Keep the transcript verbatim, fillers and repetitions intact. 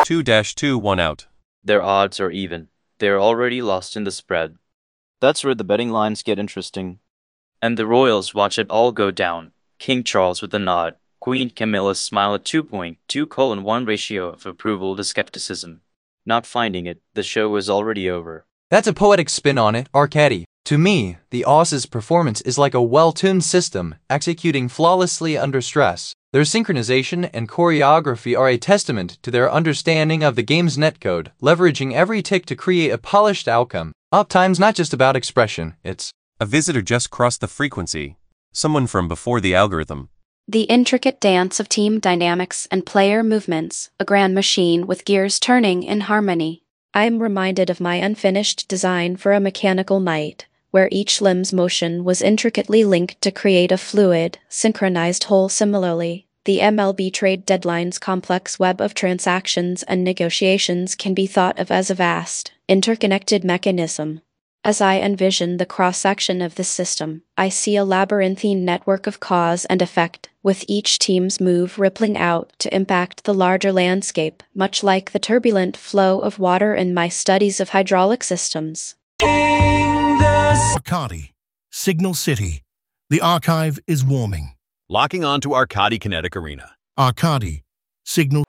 two two one out. Their odds are even. They're already lost in the spread. That's where the betting lines get interesting. And the royals watch it all go down. King Charles with a nod. Queen Camilla's smile at two point two colon one ratio of approval to skepticism. Not finding it, the show was already over. That's a poetic spin on it, Arcady. To me, the Aussies' performance is like a well-tuned system, executing flawlessly under stress. Their synchronization and choreography are a testament to their understanding of the game's netcode, leveraging every tick to create a polished outcome. Uptime's not just about expression, it's a visitor just crossed the frequency. Someone from before the algorithm. The intricate dance of team dynamics and player movements, a grand machine with gears turning in harmony. I am reminded of my unfinished design for a mechanical knight, where each limb's motion was intricately linked to create a fluid, synchronized whole. Similarly, the M L B trade deadline's complex web of transactions and negotiations can be thought of as a vast, interconnected mechanism. As I envision the cross-section of this system, I see a labyrinthine network of cause and effect, with each team's move rippling out to impact the larger landscape, much like the turbulent flow of water in my studies of hydraulic systems. Arcady, Signal City. The archive is warming. Locking on to Arcady Kinetic Arena. Arcady, Signal